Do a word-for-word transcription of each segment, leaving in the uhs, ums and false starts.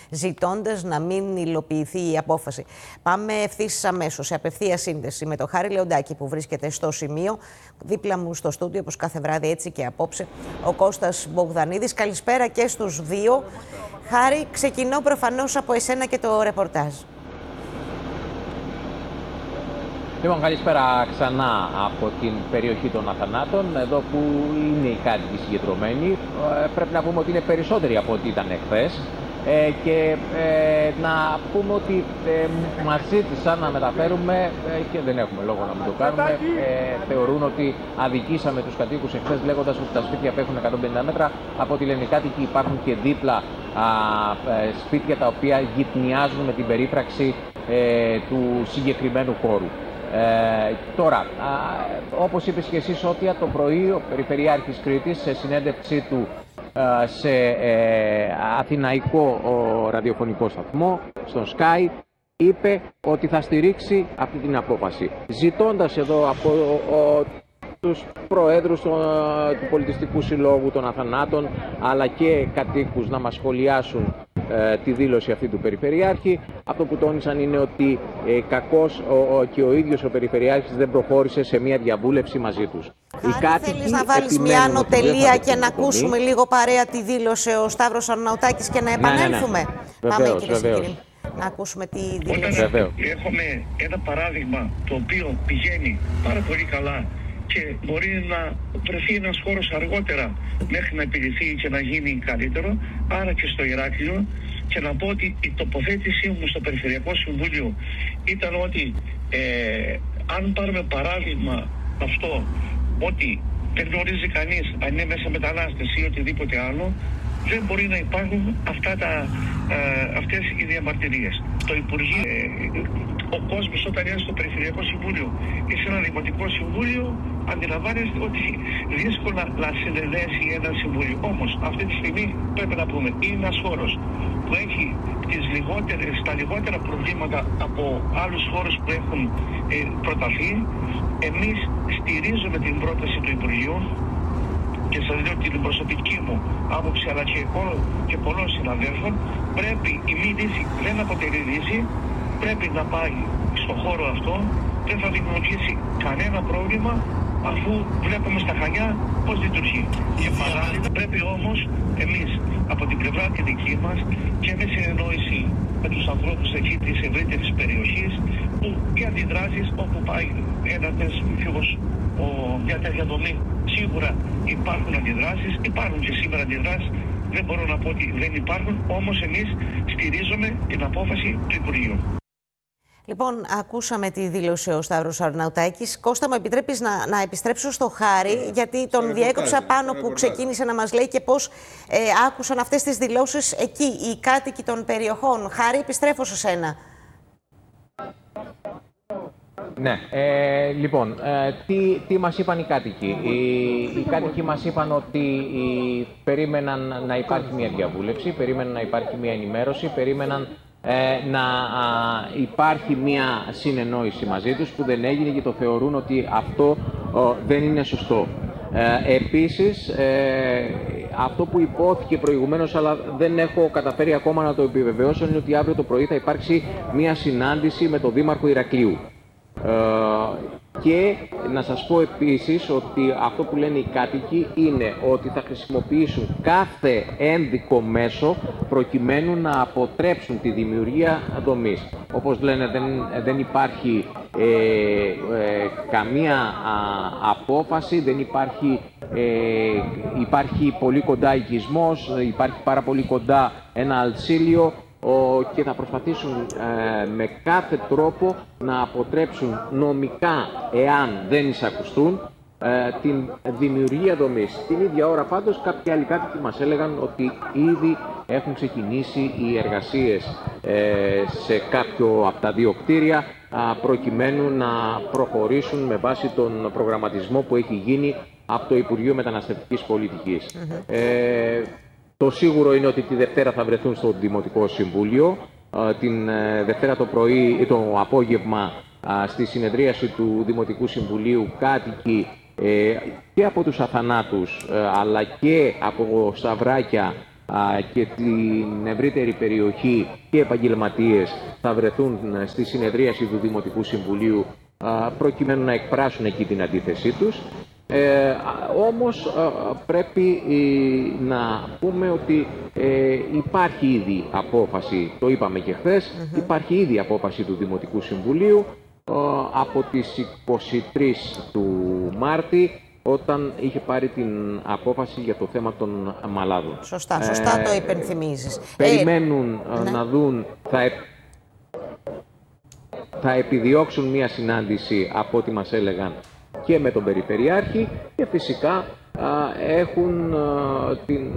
ζητώντας να μην υλοποιηθεί η απόφαση. Πάμε ευθύς αμέσως σε απευθεία σύνδεση με τον Χάρη Λεοντάκη που βρίσκεται στο σημείο. Δίπλα μου στο στούντιο, όπως κάθε βράδυ έτσι και απόψε, ο Κώστας Μπογδανίδης. Καλησπέρα και στους δύο. Χάρη, ξεκινώ προφανώς από εσένα και το ρεπορτάζ. Λοιπόν, καλησπέρα ξανά από την περιοχή των Αθανάτων, εδώ που είναι οι κάτοικοι συγκεντρωμένοι. Ε, πρέπει να πούμε ότι είναι περισσότεροι από ό,τι ήταν εχθές. Ε, και ε, να πούμε ότι ε, μας ζήτησαν να μεταφέρουμε ε, και δεν έχουμε λόγο να μην το κάνουμε. Ε, θεωρούν ότι αδικήσαμε τους κατοίκους εχθές, λέγοντας ότι τα σπίτια απέχουν εκατόν πενήντα μέτρα. Από ό,τι λένε οι κάτοικοι, υπάρχουν και δίπλα α, ε, σπίτια τα οποία γυτνιάζουν με την περίφραξη ε, του συγκεκριμένου χώρου. Ε, τώρα, α, όπως είπες και εσύ, Σώτια, το πρωί ο Περιφερειάρχης Κρήτης σε συνέντευξή του σε ε, αθηναϊκό ο, ραδιοφωνικό σταθμό, στον Sky, είπε ότι θα στηρίξει αυτή την απόφαση. Ζητώντας εδώ από ο, τους προέδρους ο, του Πολιτιστικού Συλλόγου των Αθανάτων, αλλά και κατοίκους να μας σχολιάσουν ε, τη δήλωση αυτή του Περιφερειάρχη. Αυτό που τόνισαν είναι ότι ε, κακώς ο, ο, και ο ίδιος ο Περιφερειάρχης δεν προχώρησε σε μια διαβούλευση μαζί τους. Αν θέλεις να βάλεις μια ανωτελεία και να ακούσουμε λίγο παρέα τη δήλωσε ο Σταύρος Αρναουτάκης και να επανέλθουμε. Ναι, ναι, ναι. Πάμε, βεβαίως, κυρίες βεβαίως. και κύριοι, να ακούσουμε τη δήλωση. Όταν βεβαίως. Έχουμε ένα παράδειγμα το οποίο πηγαίνει πάρα πολύ καλά και μπορεί να βρεθεί ένας χώρος αργότερα μέχρι να επιληθεί και να γίνει καλύτερο, άρα και στο Ηράκλειο, και να πω ότι η τοποθέτησή μου στο Περιφερειακό Συμβούλιο ήταν ότι ε, αν πάρουμε παράδειγμα αυτό, ότι δεν γνωρίζει κανείς αν είναι μέσα μετανάστες ή οτιδήποτε άλλο, δεν μπορεί να υπάρχουν αυτά τα, ε, αυτές οι διαμαρτυρίες. Το Υπουργείο, ε, ο κόσμος όταν είναι στο Περιφερειακό Συμβούλιο ή σε ένα Δημοτικό Συμβούλιο, αντιλαμβάνεστε ότι δύσκολα να συνενέσει ένα συμβούλιο. Όμως αυτή τη στιγμή πρέπει να πούμε, είναι ένας χώρος που έχει τις λιγότερες, τα λιγότερα προβλήματα από άλλους χώρους που έχουν ε, προταθεί. Εμείς στηρίζουμε την πρόταση του Υπουργείου και σας λέω την προσωπική μου άποψη, αλλά και, και πολλών συναδέλφων. Πρέπει η μη λύση δεν αποτελεί λύση, πρέπει να πάει στον χώρο αυτό, δεν θα δημιουργήσει κανένα πρόβλημα αφού βλέπουμε στα Χανιά πώς λειτουργεί. Και παράλληλα πρέπει όμως εμείς από την πλευρά τη δική μας και με συνεννόηση με τους ανθρώπους εκεί της ευρύτερης περιοχής, που οι αντιδράσεις όπου πάει ένα τέτοιος, μια τέτοια δομή, σίγουρα υπάρχουν αντιδράσεις, υπάρχουν και σήμερα αντιδράσεις, δεν μπορώ να πω ότι δεν υπάρχουν, όμως εμείς στηρίζουμε την απόφαση του Υπουργείου. Λοιπόν, ακούσαμε τη δήλωση ο Σταύρος Αρναουτάκης. Κώστα, μου επιτρέπεις να, να επιστρέψω στο Χάρη, γιατί τον διέκοψα πάνω που ξεκίνησε να μας λέει και πώς ε, άκουσαν αυτές τις δηλώσεις εκεί οι κάτοικοι των περιοχών. Χάρη, επιστρέφω σε σένα. Ναι, ε, λοιπόν, ε, τι, τι μας είπαν οι κάτοικοι. Οι, οι κάτοικοι μας είπαν ότι οι, περίμεναν να υπάρχει μια διαβούλευση, περίμεναν να υπάρχει μια ενημέρωση, περίμεναν ε, να α, υπάρχει μια συνεννόηση μαζί τους, που δεν έγινε και το θεωρούν ότι αυτό ο, δεν είναι σωστό. Ε, επίσης, ε, αυτό που υπόθηκε προηγουμένως, αλλά δεν έχω καταφέρει ακόμα να το επιβεβαιώσω, είναι ότι αύριο το πρωί θα υπάρξει μια συνάντηση με τον Δήμαρχο Ηρακλείου. Uh, και να σας πω επίσης ότι αυτό που λένε οι κάτοικοι είναι ότι θα χρησιμοποιήσουν κάθε ένδικο μέσο προκειμένου να αποτρέψουν τη δημιουργία δομής. Όπως λένε, δεν, δεν υπάρχει ε, ε, καμία α, απόφαση, δεν υπάρχει, ε, υπάρχει πολύ κοντά οικισμός, υπάρχει πάρα πολύ κοντά ένα αλσίλιο, και θα προσπαθήσουν ε, με κάθε τρόπο να αποτρέψουν νομικά, εάν δεν εισακουστούν, ε, την δημιουργία δομής. Την ίδια ώρα πάντως κάποιοι άλλοι κάτοικοι μας έλεγαν ότι ήδη έχουν ξεκινήσει οι εργασίες ε, σε κάποιο από τα δύο κτίρια α, προκειμένου να προχωρήσουν με βάση τον προγραμματισμό που έχει γίνει από το Υπουργείο Μεταναστευτικής Πολιτικής. Mm-hmm. ε, Το σίγουρο είναι ότι τη Δευτέρα θα βρεθούν στο Δημοτικό Συμβούλιο. Την Δευτέρα το πρωί ή το απόγευμα στη συνεδρίαση του Δημοτικού Συμβουλίου κάτοικοι και από τους Αθανάτους αλλά και από Σταυράκια και την ευρύτερη περιοχή και επαγγελματίες θα βρεθούν στη συνεδρίαση του Δημοτικού Συμβουλίου προκειμένου να εκφράσουν εκεί την αντίθεσή τους. Ε, όμως πρέπει ε, να πούμε ότι ε, υπάρχει ήδη απόφαση, το είπαμε και χθες, mm-hmm. υπάρχει ήδη απόφαση του Δημοτικού Συμβουλίου ε, από τις είκοσι τρεις του Μάρτη, όταν είχε πάρει την απόφαση για το θέμα των μαλάδων. Σωστά, σωστά ε, το υπενθυμίζεις. Περιμένουν ε, να ναι. δουν, θα, ε, θα επιδιώξουν μία συνάντηση από ό,τι μας έλεγαν και με τον Περιφερειάρχη και φυσικά α, έχουν α, την,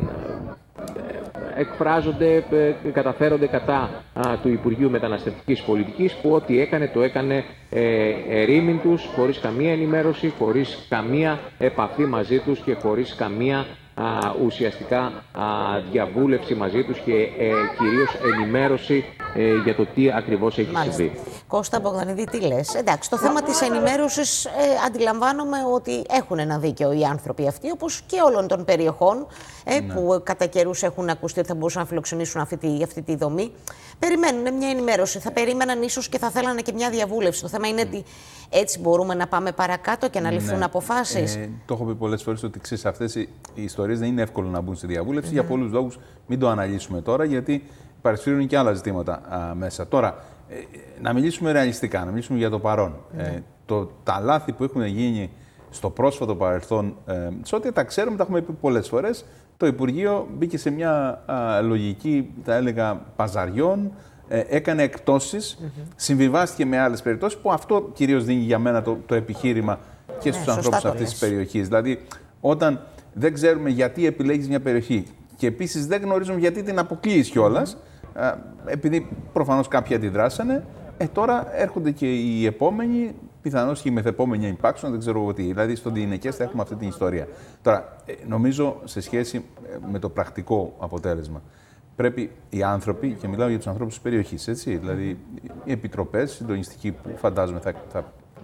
ε, εκφράζονται, ε, καταφέρονται κατά α, του Υπουργείου Μεταναστευτικής Πολιτικής που ό,τι έκανε το έκανε ε, ερήμην τους, χωρίς καμία ενημέρωση, χωρίς καμία επαφή μαζί τους και χωρίς καμία α, ουσιαστικά α, διαβούλευση μαζί τους και ε, κυρίως ενημέρωση ε, για το τι ακριβώς έχει Μάλιστα. συμβεί. Κώστα Μπογδανίδη, τι λες? Εντάξει, το θέμα της ενημέρωσης ε, αντιλαμβάνομαι ότι έχουν ένα δίκαιο οι άνθρωποι αυτοί, όπως και όλων των περιοχών ε, ναι. που κατά καιρούς έχουν ακουστεί ότι θα μπορούσαν να φιλοξενήσουν αυτή τη, αυτή τη δομή. Περιμένουν μια ενημέρωση. Θα περίμεναν ίσως και θα θέλανε και μια διαβούλευση. Το θέμα είναι ότι έτσι μπορούμε να πάμε παρακάτω και να ληφθούν ναι. αποφάσεις. Ε, το έχω πει πολλές φορές ότι ξέρεις, αυτές οι, οι ιστορίες δεν είναι εύκολο να μπουν στη διαβούλευση mm-hmm. για πολλούς λόγους. Μην το αναλύσουμε τώρα, γιατί παρασφύρουν και άλλα ζητήματα α, μέσα. Τώρα, ε, να μιλήσουμε ρεαλιστικά, να μιλήσουμε για το παρόν. Mm-hmm. Ε, το, τα λάθη που έχουν γίνει στο πρόσφατο παρελθόν, ε, σε ό,τι τα ξέρουμε, τα έχουμε πει πολλές φορές, το Υπουργείο μπήκε σε μια α, λογική, θα έλεγα, παζαριών, ε, έκανε εκπτώσεις, mm-hmm. συμβιβάστηκε με άλλες περιπτώσεις, που αυτό κυρίως δίνει για μένα το, το επιχείρημα και στους ναι, ανθρώπους αυτής της περιοχής. Δηλαδή, όταν δεν ξέρουμε γιατί επιλέγεις μια περιοχή και επίσης δεν γνωρίζουμε γιατί την αποκλείεις κιόλας, mm-hmm. επειδή προφανώς κάποιοι αντιδράσανε, ε, τώρα έρχονται και οι επόμενοι, πιθανώς και οι μεθεπόμενοι να υπάρξουν, δεν ξέρω εγώ τι. Δηλαδή, στον Διηνεκές θα έχουμε αυτή την ιστορία. Τώρα, νομίζω σε σχέση με το πρακτικό αποτέλεσμα, πρέπει οι άνθρωποι, και μιλάω για τους ανθρώπους της περιοχής, έτσι, δηλαδή οι επιτροπές συντονιστικοί που φαντάζομαι θα, θα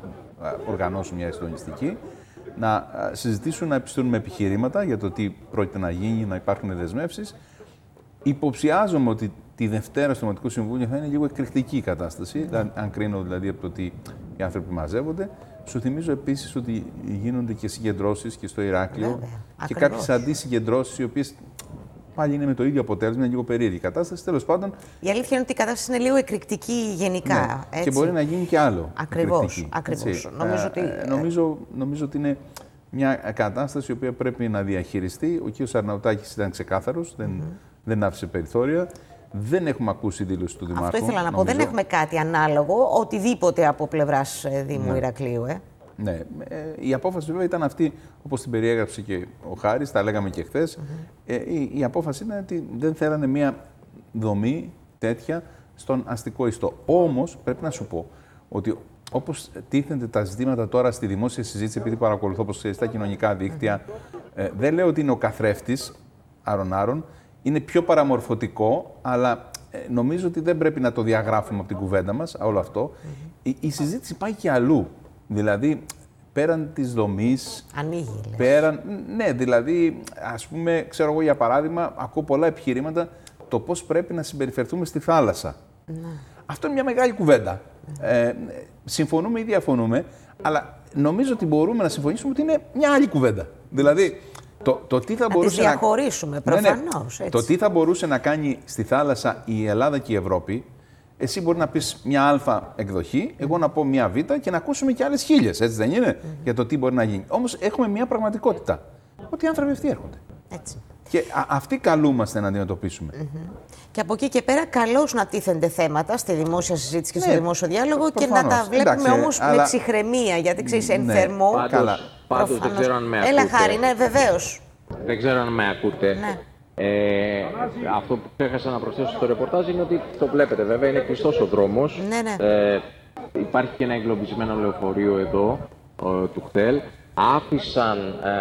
οργανώσουν μια συντονιστική, να συζητήσουν, να επιστούν με επιχειρήματα για το τι πρόκειται να γίνει, να υπάρχουν δεσμεύσεις. Υποψιάζομαι ότι τη Δευτέρα στο Δημοτικό Συμβούλιο θα είναι λίγο εκρηκτική η κατάσταση, mm. αν κρίνω δηλαδή από το ότι οι άνθρωποι μαζεύονται. Σου θυμίζω επίσης ότι γίνονται και συγκεντρώσεις και στο Ηράκλειο Βέβαια, και κάποιες αντισυγκεντρώσεις, οι οποίες πάλι είναι με το ίδιο αποτέλεσμα, είναι λίγο περίεργη η κατάσταση. Τέλος πάντων. Η αλήθεια είναι ότι η κατάσταση είναι λίγο εκρηκτική γενικά. Ναι, έτσι. Και μπορεί να γίνει και άλλο. Ακριβώς. ακριβώς. Νομίζω, ότι... ε, νομίζω, νομίζω ότι είναι μια κατάσταση η οποία πρέπει να διαχειριστεί. Ο κ. Αρναουτάκης ήταν ξεκάθαρος, δεν, mm-hmm. δεν άφησε περιθώρια. Δεν έχουμε ακούσει δήλωση του Δημάρχου. Αυτό ήθελα να πω. νομίζω. Δεν έχουμε κάτι ανάλογο, οτιδήποτε από πλευράς Δήμου ναι. Ηρακλείου. Ε. Ναι. Ε, η απόφαση βέβαια ήταν αυτή, όπως την περιέγραψε και ο Χάρης, τα λέγαμε και χθες. Mm-hmm. Ε, η, η απόφαση είναι ότι δεν θέλανε μια δομή τέτοια στον αστικό ιστό. Όμως πρέπει να σου πω ότι όπως τίθενται τα ζητήματα τώρα στη δημόσια συζήτηση, επειδή παρακολουθώ όπως ξέρεις στα κοινωνικά δίκτυα, mm-hmm. ε, δεν λέω ότι είναι ο καθρέφτης άρον-άρον. Είναι πιο παραμορφωτικό, αλλά ε, νομίζω ότι δεν πρέπει να το διαγράφουμε από την κουβέντα μας, όλο αυτό. Mm-hmm. η, η συζήτηση πάει και αλλού. Δηλαδή, πέραν της δομής... Ανοίγει, λες. Πέραν, ναι, δηλαδή, ας πούμε, ξέρω εγώ για παράδειγμα, ακούω πολλά επιχειρήματα το πώς πρέπει να συμπεριφερθούμε στη θάλασσα. Mm-hmm. Αυτό είναι μια μεγάλη κουβέντα. Mm-hmm. Ε, συμφωνούμε ή διαφωνούμε, αλλά νομίζω ότι μπορούμε να συμφωνήσουμε ότι είναι μια άλλη κουβέντα. Δηλαδή, Το, το τι θα να μπορούσε τις διαχωρίσουμε, να... προφανώς. Ναι, ναι. Το τι θα μπορούσε να κάνει στη θάλασσα η Ελλάδα και η Ευρώπη, εσύ μπορεί να πεις μια α εκδοχή, εγώ να πω μια β και να ακούσουμε και άλλες χίλιες, έτσι δεν είναι, mm-hmm. για το τι μπορεί να γίνει. Όμως έχουμε μια πραγματικότητα, ότι οι άνθρωποι αυτοί έρχονται. Έτσι. Και α, αυτοί καλούμαστε να αντιμετωπίσουμε. Mm-hmm. Και από εκεί και πέρα, καλώς να τίθενται θέματα στη δημόσια συζήτηση και ναι, στο δημόσιο διάλογο προφανώς. Και να τα βλέπουμε Εντάξει, όμως αλλά... με ψυχραιμία, γιατί ξέρεις, εν ναι. θερμό. Πάντως, πάντως δεν ξέρω αν με ακούτε. Έλα, Χάρη, ναι, βεβαίως. Δεν ξέρω αν με ακούτε. Ναι. Ε, αυτό που ξέχασα να προσθέσω στο ρεπορτάζ είναι ότι το βλέπετε βέβαια, είναι κλειστός ο δρόμος. Ναι, ναι. Ε, υπάρχει και ένα εγκλωβισμένο λεωφορείο εδώ, ο, του ΧΤΕΛ. Άφησαν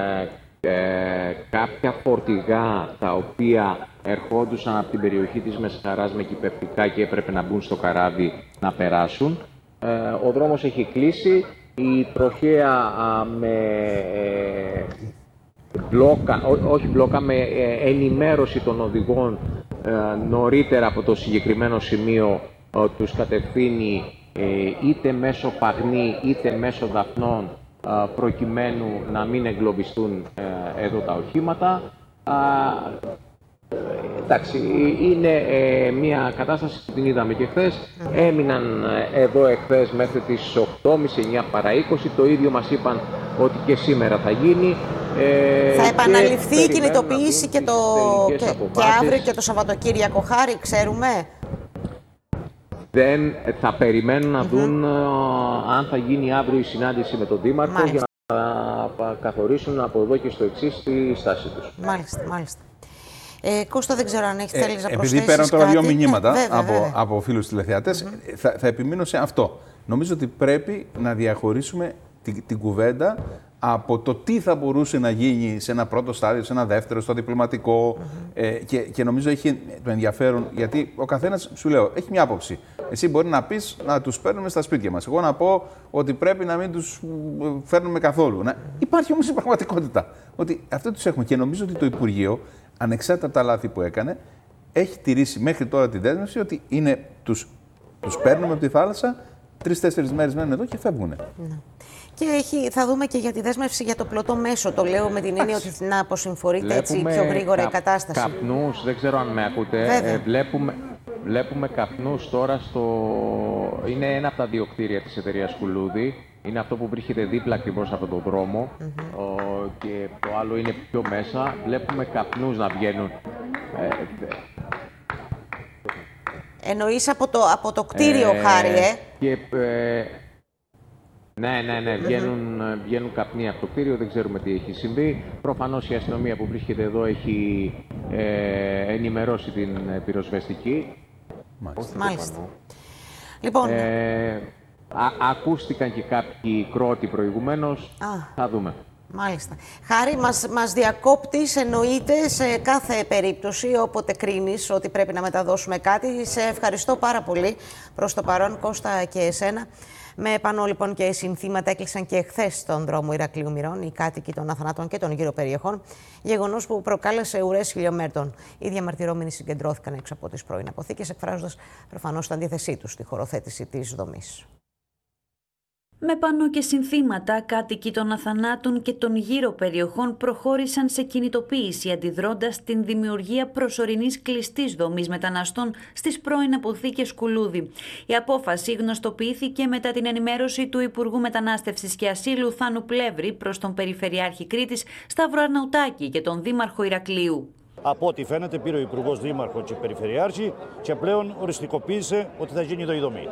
ε, ε, κάποια φορτηγά τα οποία ερχόντουσαν από την περιοχή της Μεσχαράς με κυπευτικά και έπρεπε να μπουν στο καράβι να περάσουν. Ε, ο δρόμος έχει κλείσει. Η τροχέα α, με... Ε, μπλόκα, ό, όχι μπλόκα, με ε, ενημέρωση των οδηγών ε, νωρίτερα από το συγκεκριμένο σημείο ε, τους κατευθύνει ε, είτε μέσω παγνή είτε μέσω δαφνών ε, προκειμένου να μην εγκλωβιστούν ε, εδώ τα οχήματα. Ε, εντάξει, είναι ε, μια κατάσταση που την είδαμε και χθες. Έμειναν ε, εδώ εχθές μέχρι τις οκτώ και μισή εννιά παρά είκοσι. Το ίδιο μας είπαν ότι και σήμερα θα γίνει. Ε, θα επαναληφθεί η κινητοποίηση και, το... και, και αύριο και το Σαββατοκύριακο, Χάρη, ξέρουμε. Δεν θα περιμένουν να mm-hmm. δουν ε, αν θα γίνει αύριο η συνάντηση με τον Δήμαρχο. Μάλιστα. Για να καθορίσουν από εδώ και στο εξής τη στάση τους. Μάλιστα, μάλιστα. Ε, Κώστα, δεν ξέρω αν έχει θέλει ε, να προσθέσεις. Επειδή πέραν τώρα κάτι. δύο μηνύματα ναι, βέβαια, από, βέβαια. από φίλους τηλεθεατές, mm-hmm. θα, θα επιμείνω σε αυτό. Νομίζω ότι πρέπει να διαχωρίσουμε την, την κουβέντα από το τι θα μπορούσε να γίνει σε ένα πρώτο στάδιο, σε ένα δεύτερο, στο διπλωματικό. Mm-hmm. Ε, και, και νομίζω έχει το ενδιαφέρον, γιατί ο καθένας, σου λέω, έχει μια άποψη. Εσύ μπορεί να πεις να τους παίρνουμε στα σπίτια μας. Εγώ να πω ότι πρέπει να μην τους φέρνουμε καθόλου. Να... Υπάρχει όμως η πραγματικότητα. Ότι αυτό τους έχουμε. Και νομίζω ότι το Υπουργείο, ανεξάρτητα από τα λάθη που έκανε, έχει τηρήσει μέχρι τώρα τη δέσμευση ότι είναι, τους, τους παίρνουμε από τη θάλασσα, τρεις-τέσσερις μέρες μένουν εδώ και φεύγουν. Ναι. Και έχει, θα δούμε και για τη δέσμευση για το πλωτό μέσο. Το λέω με την έννοια ότι να αποσυμφορείται έτσι πιο γρήγορα κα, η κατάσταση. Καπνούς, δεν ξέρω αν με ακούτε. Ε, βλέπουμε, βλέπουμε καπνούς τώρα στο... Είναι ένα από τα δύο κτίρια της εταιρείας Κουλούδη. Είναι αυτό που βρίσκεται δίπλα ακριβώς από τον δρόμο. Mm-hmm. ο, και το άλλο είναι πιο μέσα. Βλέπουμε καπνούς να βγαίνουν. Ε, Εννοείς από το, από το κτίριο, ε, Χάρη, ε? Και, ε, ναι, ναι, ναι. Βγαίνουν, mm-hmm. βγαίνουν καπνοί από το κτίριο, δεν ξέρουμε τι έχει συμβεί. Προφανώς η αστυνομία που βρίσκεται εδώ έχει ε, ενημερώσει την πυροσβεστική. Μάλιστα. Μάλιστα. Λοιπόν... Ε, α, ακούστηκαν και κάποιοι κρότοι προηγουμένως. Α. Θα δούμε. Μάλιστα. Χάρη, μας, μας διακόπτεις, εννοείται, σε κάθε περίπτωση, όποτε κρίνεις ότι πρέπει να μεταδώσουμε κάτι. Σε ευχαριστώ πάρα πολύ προς το παρόν, Κώστα, και εσένα. Με πανό λοιπόν και συνθήματα έκλεισαν και χθες στον δρόμο Ηρακλείου Μυρών οι κάτοικοι των Αθανάτων και των γύρω περιοχών. Γεγονός που προκάλεσε ουρές χιλιόμετρων. Οι διαμαρτυρόμενοι συγκεντρώθηκαν έξω από τις πρώην αποθήκες, εκφράζοντας προφανώς την αντίθεσή τους στη χωροθέτηση της δομής. Με πανό και συνθήματα, κάτοικοι των Αθανάτων και των γύρω περιοχών προχώρησαν σε κινητοποίηση, αντιδρώντας στην δημιουργία προσωρινής κλειστής δομής μεταναστών στις πρώην αποθήκες Κουλούδη. Η απόφαση γνωστοποιήθηκε μετά την ενημέρωση του Υπουργού Μετανάστευσης και Ασύλου Θάνου Πλεύρη προς τον Περιφερειάρχη Κρήτης Σταύρο Αρναουτάκη και τον Δήμαρχο Ηρακλείου. Από ό,τι φαίνεται, πήρε ο Υπουργός, Δήμαρχο και Περιφερειάρχη και πλέον οριστικοποίησε ότι θα γίνει εδώ η δομή.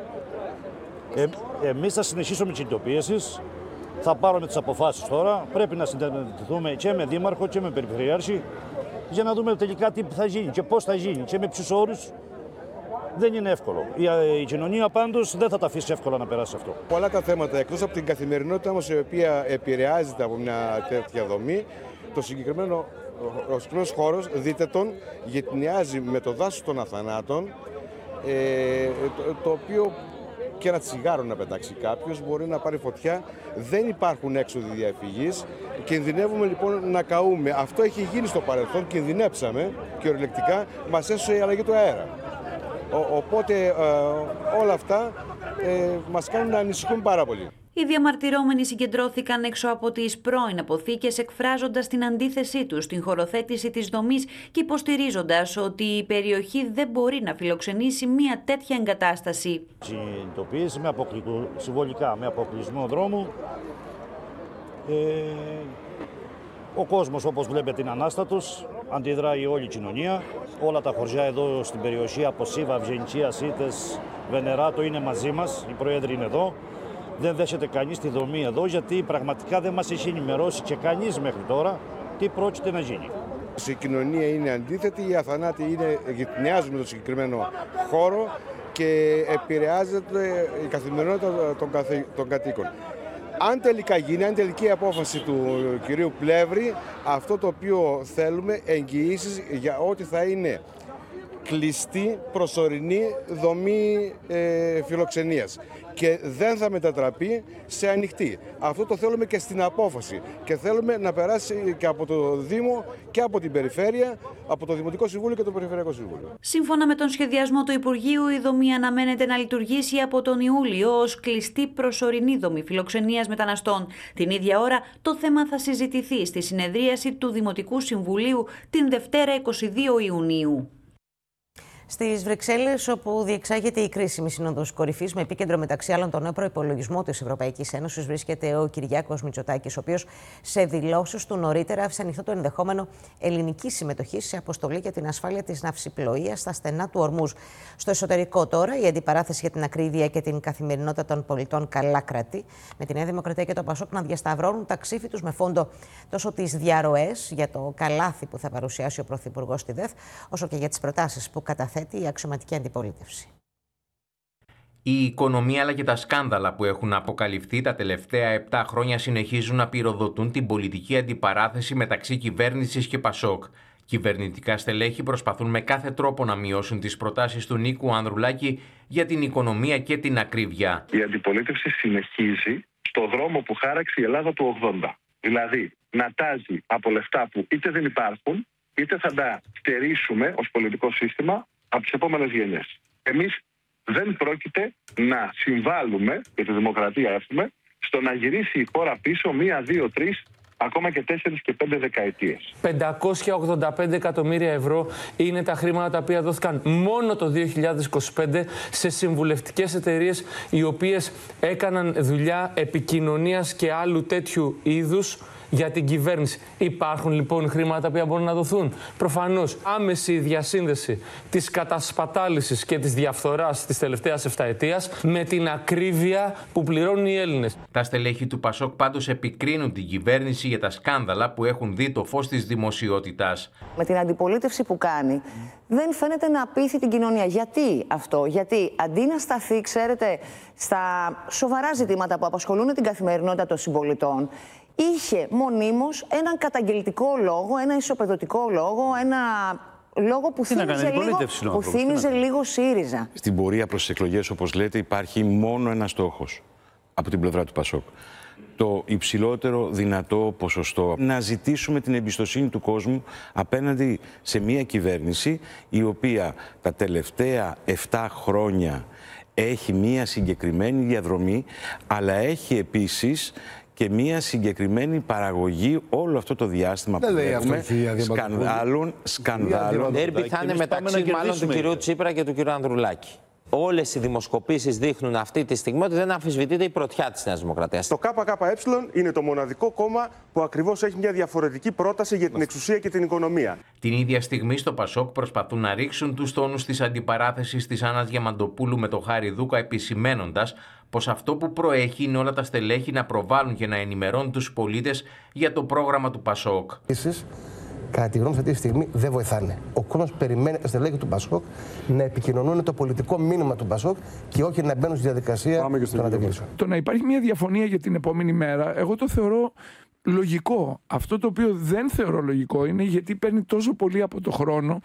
Ε, εμείς θα συνεχίσουμε τις κινητοποιήσεις, θα πάρουμε τις αποφάσεις τώρα. Πρέπει να συναντηθούμε και με Δήμαρχο και με Περιφερειάρχη για να δούμε τελικά τι θα γίνει και πώς θα γίνει και με ποιους όρους. Δεν είναι εύκολο. Η, η κοινωνία πάντως δεν θα τα αφήσει εύκολα να περάσει αυτό. Πολλά τα θέματα εκτός από την καθημερινότητα μας, η οποία επηρεάζεται από μια τέτοια δομή, το συγκεκριμένο, ο συγκεκριμένος χώρος, δείτε τον, γειτονιάζει με το δάσος των Αθανάτων, ε, το, το οποίο και ένα τσιγάρο να πετάξει κάποιος μπορεί να πάρει φωτιά. Δεν υπάρχουν έξοδοι διαφυγής. Κινδυνεύουμε λοιπόν να καούμε. Αυτό έχει γίνει στο παρελθόν, κινδυνέψαμε κυριολεκτικά, μας έσωσε η αλλαγή του αέρα. Ο, οπότε ε, όλα αυτά ε, μας κάνουν να ανησυχούν πάρα πολύ. Οι διαμαρτυρόμενοι συγκεντρώθηκαν έξω από τις πρώην αποθήκες, εκφράζοντας την αντίθεσή τους στην χωροθέτηση της δομής και υποστηρίζοντας ότι η περιοχή δεν μπορεί να φιλοξενήσει μια τέτοια εγκατάσταση. Συνειδητοποίηση με αποκλεισμό, συμβολικά με αποκλεισμό δρόμου. Ε, ο κόσμος, όπως βλέπετε, είναι ανάστατος, αντιδράει όλη η κοινωνία. Όλα τα χωριά εδώ στην περιοχή, από Σίβα, Αυγενικία, Σίτες, Βενεράτο, είναι μαζί μας. Οι πρόεδροι είναι εδώ. Δεν δέχεται κανείς τη δομή εδώ, γιατί πραγματικά δεν μας έχει ενημερώσει και κανείς μέχρι τώρα τι πρόκειται να γίνει. Η κοινωνία είναι αντίθετη, οι Αθανάτοι είναι, γειτονιάζουν με το συγκεκριμένο χώρο και επηρεάζεται η καθημερινότητα των, καθ, των κατοίκων. Αν τελικά γίνει, αν τελική απόφαση του κυρίου Πλεύρη, αυτό το οποίο θέλουμε, εγγυήσεις για ό,τι θα είναι κλειστή προσωρινή δομή ε, φιλοξενίας και δεν θα μετατραπεί σε ανοιχτή. Αυτό το θέλουμε και στην απόφαση και θέλουμε να περάσει και από το Δήμο και από την Περιφέρεια, από το Δημοτικό Συμβούλιο και το Περιφερειακό Συμβούλιο. Σύμφωνα με τον σχεδιασμό του Υπουργείου, η δομή αναμένεται να λειτουργήσει από τον Ιούλιο ως κλειστή προσωρινή δομή φιλοξενίας μεταναστών. Την ίδια ώρα, το θέμα θα συζητηθεί στη συνεδρίαση του Δημοτικού Συμβουλίου την Δευτέρα εικοστή δεύτερη Ιουνίου. Στις Βρυξέλλες, όπου διεξάγεται η κρίσιμη σύνοδος κορυφής με επίκεντρο μεταξύ άλλων τον νέο προϋπολογισμό της Ευρωπαϊκής Ένωσης, βρίσκεται ο Κυριάκος Μητσοτάκης, ο οποίος σε δηλώσεις του νωρίτερα άφησε ανοιχτό το ενδεχόμενο ελληνικής συμμετοχής σε αποστολή για την ασφάλεια της ναυσιπλοείας στα στενά του Ορμούζ. Στο εσωτερικό τώρα, η αντιπαράθεση για την ακρίβεια και την καθημερινότητα των πολιτών καλά κρατεί, με τη Νέα Δημοκρατία και το Πασόκ να διασταυρώνουν τα ξύφη τους με φόντο τόσο τις διαρροές για το καλάθι που θα παρουσιάσει ο Πρωθυπουργός στη ΔΕΘ, όσο και για τις προτάσεις που καταθέτει η αξιωματική αντιπολίτευση. Η οικονομία αλλά και τα σκάνδαλα που έχουν αποκαλυφθεί τα τελευταία επτά χρόνια συνεχίζουν να πυροδοτούν την πολιτική αντιπαράθεση μεταξύ κυβέρνησης και Πασόκ. Κυβερνητικά στελέχη προσπαθούν με κάθε τρόπο να μειώσουν τις προτάσεις του Νίκου Ανδρουλάκη για την οικονομία και την ακρίβεια. Η αντιπολίτευση συνεχίζει στο δρόμο που χάραξε η Ελλάδα του ογδόντα. Δηλαδή να τάζει από λεφτά που είτε δεν υπάρχουν, είτε θα τα στερήσουμε ως πολιτικό σύστημα από τις επόμενες γενιές. Εμείς δεν πρόκειται να συμβάλλουμε, για τη δημοκρατία έχουμε, στο να γυρίσει η χώρα πίσω μία, δύο, τρεις, ακόμα και τέσσερις και πέντε δεκαετίες. πεντακόσια ογδόντα πέντε εκατομμύρια ευρώ είναι τα χρήματα τα οποία δόθηκαν μόνο το δύο χιλιάδες είκοσι πέντε σε συμβουλευτικές εταιρείες οι οποίες έκαναν δουλειά επικοινωνίας και άλλου τέτοιου είδους για την κυβέρνηση. Υπάρχουν λοιπόν χρήματα που μπορούν να δοθούν. Προφανώς άμεση διασύνδεση της κατασπατάλησης και της διαφθοράς της τελευταίας εφταετίας με την ακρίβεια που πληρώνουν οι Έλληνες. Τα στελέχη του Πασόκ πάντως επικρίνουν την κυβέρνηση για τα σκάνδαλα που έχουν δει το φως της δημοσιότητας. Με την αντιπολίτευση που κάνει, δεν φαίνεται να πείθει την κοινωνία. Γιατί αυτό? Γιατί αντί να σταθεί, ξέρετε, στα σοβαρά ζητήματα που απασχολούν την καθημερινότητα των συμπολιτών, είχε μονίμως έναν καταγγελτικό λόγο, ένα ισοπεδωτικό λόγο, ένα λόγο που θύμιζε, λίγο, που θύμιζε λίγο ΣΥΡΙΖΑ. Στην πορεία προς τις εκλογές, όπως λέτε, υπάρχει μόνο ένας στόχος από την πλευρά του Πασόκ. Το υψηλότερο δυνατό ποσοστό. Να ζητήσουμε την εμπιστοσύνη του κόσμου απέναντι σε μια κυβέρνηση η οποία τα τελευταία επτά χρόνια έχει μια συγκεκριμένη διαδρομή, αλλά έχει επίσης και μια συγκεκριμένη παραγωγή όλο αυτό το διάστημα που έχουμε σκανδάλων, σκανδάλων. Ντέρμπι θα είναι μεταξύ μάλλον του κυρίου Τσίπρα και του κυρίου Ανδρουλάκη. Όλες οι δημοσκοπήσεις δείχνουν αυτή τη στιγμή ότι δεν αμφισβητείται η πρωτιά της Νέας Δημοκρατίας. Το ΚΚΕ είναι το μοναδικό κόμμα που ακριβώς έχει μια διαφορετική πρόταση για την εξουσία και την οικονομία. Την ίδια στιγμή στο Πασόκ προσπαθούν να ρίξουν τους τόνους της αντιπαράθεσης της Άννας Διαμαντοπούλου με τον Χάρη Δούκα, επισημένοντας πως αυτό που προέχει είναι όλα τα στελέχη να προβάλλουν και να ενημερώνουν τους πολίτες για το πρόγραμμα του Πασόκ. Κατά τη γνώμη μου, αυτή τη στιγμή δεν βοηθάνε. Ο κόσμος περιμένει τα στελέχη του Πασόκ να επικοινωνούν το πολιτικό μήνυμα του Πασόκ και όχι να μπαίνουν στη διαδικασία του να αντεγκλήσουν. Το να υπάρχει μια διαφωνία για την επόμενη μέρα, εγώ το θεωρώ λογικό. Αυτό το οποίο δεν θεωρώ λογικό είναι γιατί παίρνει τόσο πολύ από το χρόνο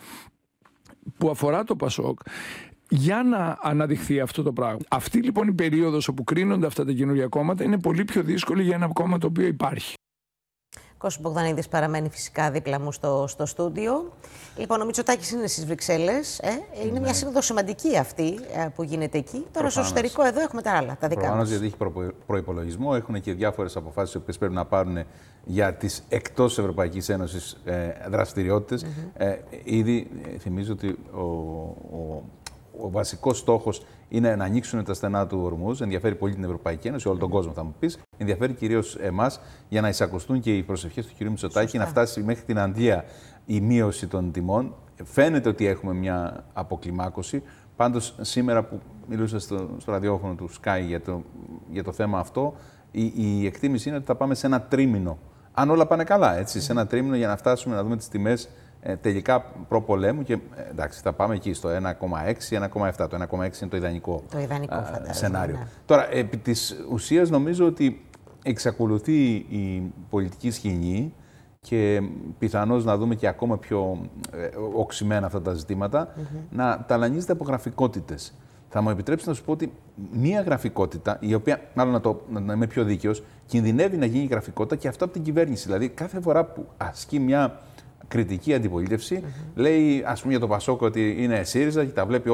που αφορά το Πασόκ για να αναδειχθεί αυτό το πράγμα. Αυτή λοιπόν η περίοδος όπου κρίνονται αυτά τα καινούργια κόμματα είναι πολύ πιο δύσκολη για ένα κόμμα το οποίο υπάρχει. Κώστας Μπογδανίδης παραμένει φυσικά δίπλα μου στο, στο στούντιο. Λοιπόν, ο Μητσοτάκης είναι στις Βρυξέλλες. Ε. Είναι ναι. μια σύνοδο σημαντική αυτή ε, που γίνεται εκεί. Τώρα Προφανώς. στο εσωτερικό εδώ έχουμε τα άλλα, τα δικά μας. Προφανώς, γιατί έχει προ, προϋπολογισμό. Έχουν και διάφορες αποφάσεις που πρέπει να πάρουν για τις εκτός Ευρωπαϊκής Ένωσης ε, δραστηριότητες. Mm-hmm. ε, ήδη ε, θυμίζω ότι ο, ο, ο βασικός στόχος είναι να ανοίξουν τα στενά του Ορμούζ. Ενδιαφέρει πολύ την Ευρωπαϊκή Ένωση, όλο τον κόσμο θα μου πεις. Ενδιαφέρει κυρίως εμάς για να εισακουστούν και οι προσευχές του κ. Μητσοτάκη, να φτάσει μέχρι την Αντλία η μείωση των τιμών. Φαίνεται ότι έχουμε μια αποκλιμάκωση. Πάντως, σήμερα που μιλούσα στο, στο ραδιόφωνο του Sky για το, για το θέμα αυτό, η, η εκτίμηση είναι ότι θα πάμε σε ένα τρίμηνο. Αν όλα πάνε καλά, έτσι, σε ένα τρίμηνο για να φτάσουμε να δούμε τις τιμές ε, τελικά προπολέμου και ε, εντάξει, θα πάμε εκεί στο ένα κόμμα έξι, ένα κόμμα επτά. Το ένα κόμμα έξι είναι το ιδανικό, το ιδανικό α, σενάριο. Ναι. Τώρα, επί της ουσίας νομίζω ότι εξακολουθεί η πολιτική σκηνή και πιθανώς να δούμε και ακόμα πιο ε, οξυμένα αυτά τα ζητήματα, mm-hmm. να ταλανίζεται από γραφικότητες. Θα μου επιτρέψει να σου πω ότι μία γραφικότητα, η οποία, μάλλον να, το, να είμαι πιο δίκαιος, κινδυνεύει να γίνει γραφικότητα και αυτό από την κυβέρνηση. Δηλαδή, κάθε φορά που ασκεί μια κριτική αντιπολίτευση, mm-hmm. λέει, ας πούμε, για το Πασόκ ότι είναι ΣΥΡΙΖΑ και τα βλέπει